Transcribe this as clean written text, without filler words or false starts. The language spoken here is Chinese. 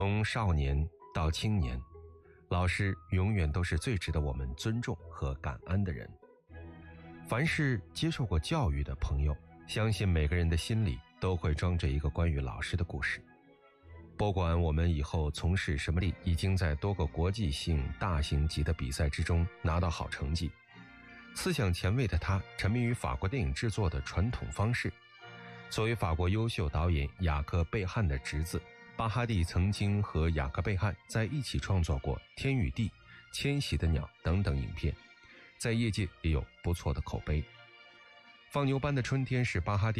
从少年到青年，老师永远都是最值得我们尊重和感恩的人。凡是接受过教育的朋友，相信每个人的心里都会装着一个关于老师的故事。不管我们以后从事什么，已经在多个国际性大型级的比赛之中拿到好成绩。思想前卫的他沉迷于法国电影制作的传统方式。作为法国优秀导演雅克·贝汉的侄子，巴哈蒂曾经和雅克·贝汉在一起创作过《天与地》《迁徙的鸟》等等影片，在业界也有不错的口碑。放牛班的春天是巴哈蒂